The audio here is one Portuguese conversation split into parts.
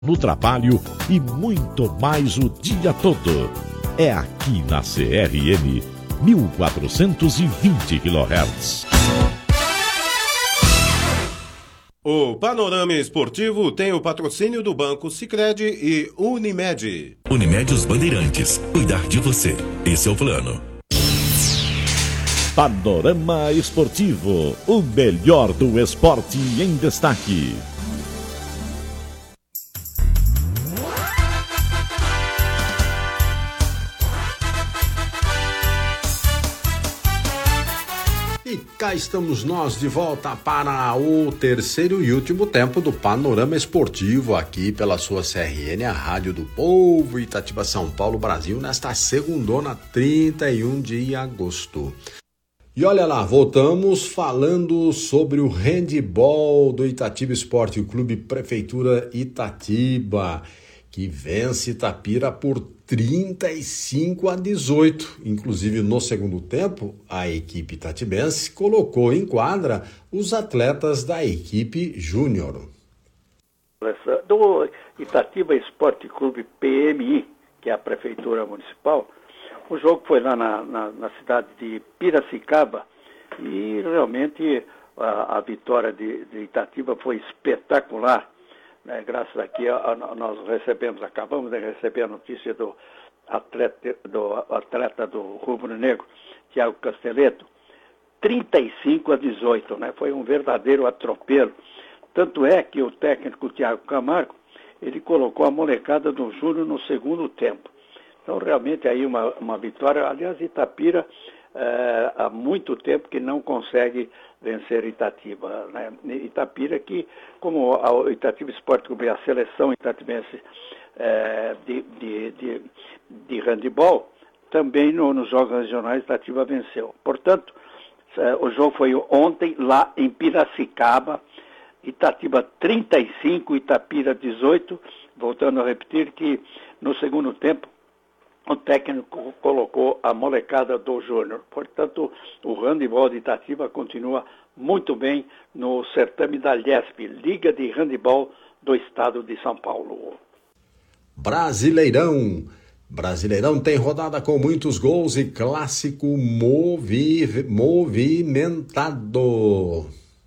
no trabalho e muito mais o dia todo. É aqui na CRM 1420 kHz. O Panorama Esportivo tem o patrocínio do Banco Sicredi e Unimed. Unimed Os Bandeirantes. Cuidar de você. Esse é o plano. Panorama Esportivo. O melhor do esporte em destaque. E cá estamos nós de volta para o terceiro e último tempo do Panorama Esportivo, aqui pela sua CRN, a Rádio do Povo, Itatiba, São Paulo, Brasil, nesta segundona, 31 de agosto. E olha lá, voltamos falando sobre o handebol do Itatiba Esporte Clube Prefeitura Itatiba, que vence Itapira por 35-18. Inclusive, no segundo tempo, a equipe itatibense colocou em quadra os atletas da equipe júnior. Do Itatiba Esporte Clube PMI, que é a Prefeitura Municipal, o jogo foi lá na cidade de Piracicaba e realmente a vitória de Itatiba foi espetacular. Né? Graças aqui nós acabamos de receber a notícia do atleta do Rubro Negro, Thiago Casteleto, 35-18, né? Foi um verdadeiro atropelo. Tanto é que o técnico Thiago Camargo, ele colocou a molecada do Júnior no segundo tempo. Então realmente aí uma vitória. Aliás, Itapira há muito tempo que não consegue vencer Itatiba, né? Itapira que, como a Itatiba Esporte Clube, a seleção itatibense de handebol, também nos jogos regionais Itatiba venceu. Portanto, o jogo foi ontem lá em Piracicaba, Itatiba 35, Itapira 18, voltando a repetir que no segundo tempo o técnico colocou a molecada do Júnior. Portanto, o handebol de Itatiba continua muito bem no certame da LIESP, Liga de Handebol do Estado de São Paulo. Brasileirão tem rodada com muitos gols e clássico movimentado.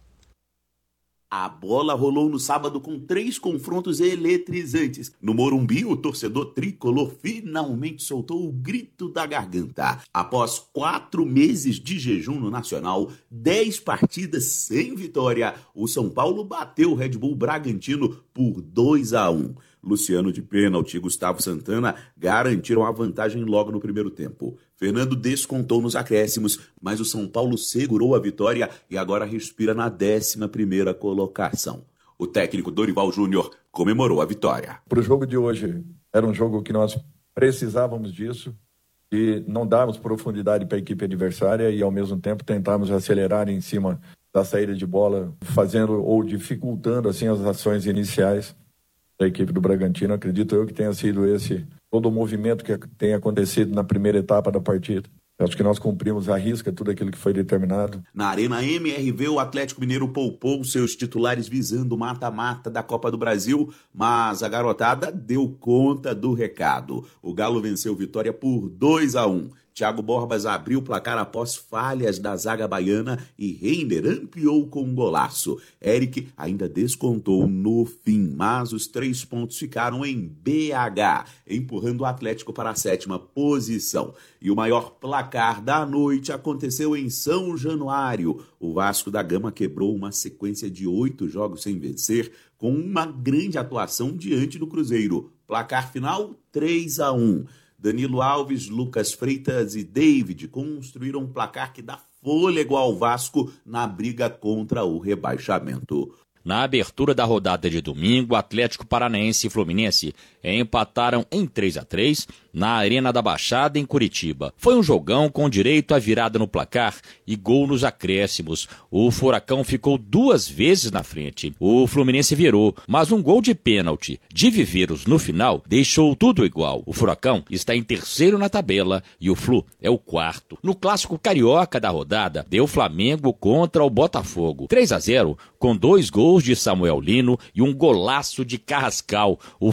A bola rolou no sábado com 3 confrontos eletrizantes. No Morumbi, o torcedor tricolor finalmente soltou o grito da garganta. Após 4 meses de jejum no Nacional, 10 partidas sem vitória, o São Paulo bateu o Red Bull Bragantino por 2-1. Luciano de pênalti e Gustavo Santana garantiram a vantagem logo no primeiro tempo. Fernando descontou nos acréscimos, mas o São Paulo segurou a vitória e agora respira na 11ª colocação. O técnico Dorival Júnior comemorou a vitória. Para o jogo de hoje, era um jogo que nós precisávamos disso, e não darmos profundidade para a equipe adversária e, ao mesmo tempo, tentarmos acelerar em cima da saída de bola, fazendo ou dificultando assim as ações iniciais da equipe do Bragantino. Acredito eu que tenha sido esse todo o movimento que tem acontecido na primeira etapa da partida. Acho que nós cumprimos à risca tudo aquilo que foi determinado. Na Arena MRV, o Atlético Mineiro poupou seus titulares visando o mata-mata da Copa do Brasil, mas a garotada deu conta do recado. O Galo venceu Vitória por 2-1. Thiago Borbas abriu o placar após falhas da zaga baiana e Reiner ampliou com um golaço. Eric ainda descontou no fim, mas os 3 pontos ficaram em BH, empurrando o Atlético para a 7ª posição. E o maior placar da noite aconteceu em São Januário. O Vasco da Gama quebrou uma sequência de 8 jogos sem vencer, com uma grande atuação diante do Cruzeiro. Placar final 3-1. Danilo Alves, Lucas Freitas e David construíram um placar que dá fôlego ao Vasco na briga contra o rebaixamento. Na abertura da rodada de domingo, Atlético Paranaense e Fluminense empataram em 3-3 na Arena da Baixada, em Curitiba. Foi um jogão com direito à virada no placar e gol nos acréscimos. O Furacão ficou 2 vezes na frente. O Fluminense virou, mas um gol de pênalti de Viveiros no final deixou tudo igual. O Furacão está em terceiro na tabela e o Flu é o quarto. No clássico carioca da rodada, deu Flamengo contra o Botafogo. 3-0, com 2 gols de Samuel Lino e um golaço de Carrascal. O